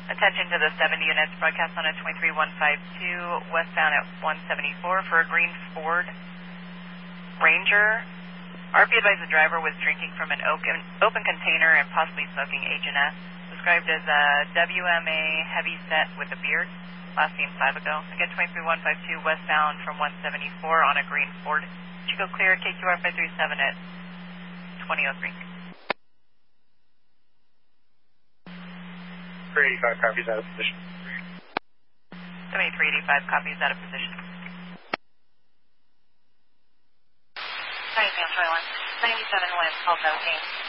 Attention to the 70 units, broadcast on a 23152, westbound at 174 for a green Ford Ranger. RP advised the driver was drinking from an open container and possibly smoking H&S. Described as a WMA heavy set with a beard. Last seen 5 ago. Again, 23152 westbound from 174 on a green Ford. Chico clear, KQR 537 at 2003. 385 copies out of position. 7385 copies out of position. Hi, Sam Troy 1. 97 West, call 17.